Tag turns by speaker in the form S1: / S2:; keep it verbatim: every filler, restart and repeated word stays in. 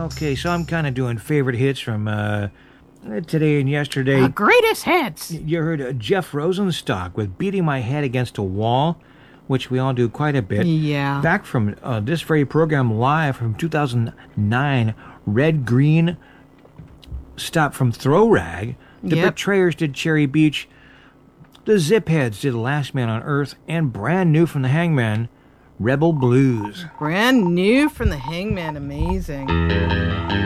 S1: Okay, so I'm kind of doing favorite hits from uh, today and yesterday.
S2: The greatest hits.
S1: You heard uh, Jeff Rosenstock with Beating My Head Against a Wall, which we all do quite a bit.
S2: Yeah.
S1: Back from uh, this very program live from two thousand nine, Red Green Stop from Throw Rag. The
S2: Yep.
S1: Betrayers did Cherry Beach. The Zipheads did Last Man on Earth. And brand new from the Hangman, Rebel Blues.
S2: Brand new from the Hangman. Amazing.